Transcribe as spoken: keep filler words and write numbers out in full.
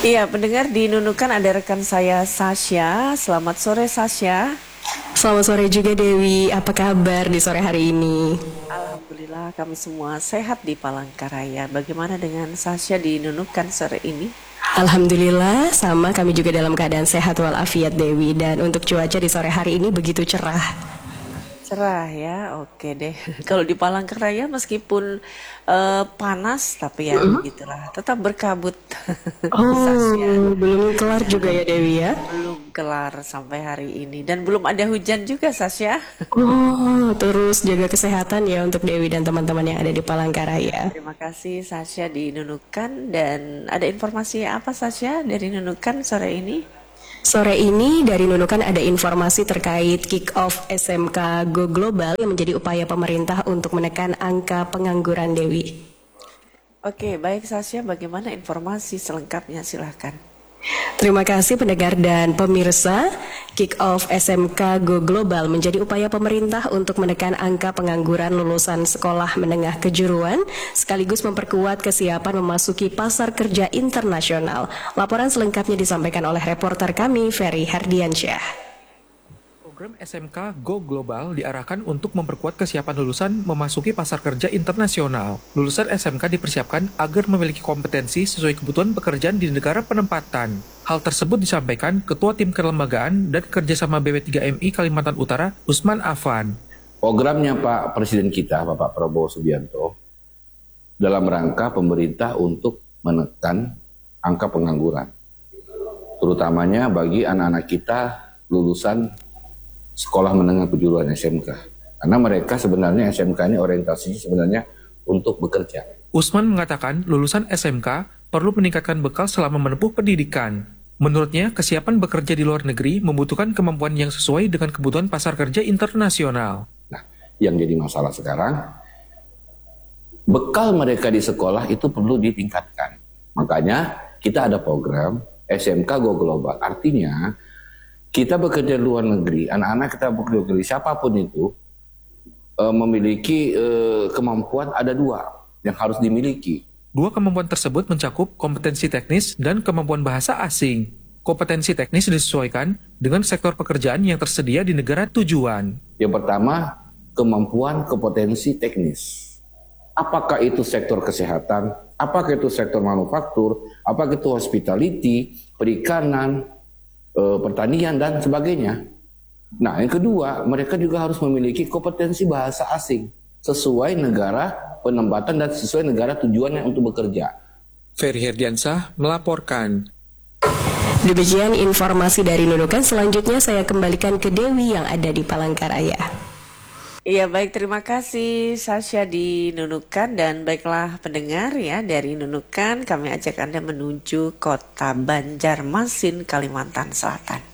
Iya, pendengar di Nunukan ada rekan saya Sasha. Selamat sore Sasha. Selamat sore juga Dewi, apa kabar di sore hari ini? Alhamdulillah kami semua sehat di Palangkaraya. Bagaimana dengan Sasha di Nunukan sore ini? Alhamdulillah, sama kami juga dalam keadaan sehat walafiat Dewi. Dan untuk cuaca di sore hari ini begitu cerah. Cerah ya, oke deh. Kalau di Palangkaraya meskipun eh, panas, tapi ya begitulah. Tetap berkabut, Sasha. Oh, belum kelar juga ya Dewi ya? Belum kelar sampai hari ini. Dan belum ada hujan juga, Sasha. Oh, terus jaga kesehatan ya untuk Dewi dan teman-teman yang ada di Palangkaraya. Terima kasih Sasha di Nunukan. Dan ada informasi apa Sasha dari Nunukan sore ini? Sore ini dari Nunukan ada informasi terkait kick-off S M K Go Global yang menjadi upaya pemerintah untuk menekan angka pengangguran Dewi. Oke, baik Sasha, bagaimana informasi selengkapnya? Silahkan. Terima kasih pendengar dan pemirsa. Kick-off S M K Go Global menjadi upaya pemerintah untuk menekan angka pengangguran lulusan sekolah menengah kejuruan sekaligus memperkuat kesiapan memasuki pasar kerja internasional. Laporan selengkapnya disampaikan oleh reporter kami Ferry Hardiansyah. Program S M K Go Global diarahkan untuk memperkuat kesiapan lulusan memasuki pasar kerja internasional. Lulusan S M K dipersiapkan agar memiliki kompetensi sesuai kebutuhan pekerjaan di negara penempatan. Hal tersebut disampaikan Ketua Tim Kelembagaan dan Kerjasama B W tiga M I Kalimantan Utara, Usman Afan. Programnya Pak Presiden kita, Bapak Prabowo Subianto, dalam rangka pemerintah untuk menekan angka pengangguran. Terutamanya bagi anak-anak kita lulusan sekolah menengah kejuruan S M K. Karena mereka sebenarnya S M K ini orientasinya sebenarnya untuk bekerja. Usman mengatakan lulusan S M K perlu meningkatkan bekal selama menempuh pendidikan. Menurutnya, kesiapan bekerja di luar negeri membutuhkan kemampuan yang sesuai dengan kebutuhan pasar kerja internasional. Nah, yang jadi masalah sekarang, bekal mereka di sekolah itu perlu ditingkatkan. Makanya kita ada program S M K Go Global. Artinya, kita bekerja di luar negeri, anak-anak kita bekerja di luar negeri, siapapun itu e, memiliki e, kemampuan ada dua yang harus dimiliki. Dua kemampuan tersebut mencakup kompetensi teknis dan kemampuan bahasa asing. Kompetensi teknis disesuaikan dengan sektor pekerjaan yang tersedia di negara tujuan. Yang pertama, kemampuan kompetensi teknis. Apakah itu sektor kesehatan, apakah itu sektor manufaktur, apakah itu hospitality, perikanan, pertanian dan sebagainya. Nah, yang kedua, mereka juga harus memiliki kompetensi bahasa asing sesuai negara penempatan dan sesuai negara tujuannya untuk bekerja. Ferry Herdiansah melaporkan. Demikian informasi dari Nunukan. Selanjutnya saya kembalikan ke Dewi yang ada di Palangkaraya. Iya baik, terima kasih Sasha di Nunukan. Dan baiklah pendengar ya, dari Nunukan kami ajak Anda menuju kota Banjarmasin, Kalimantan Selatan.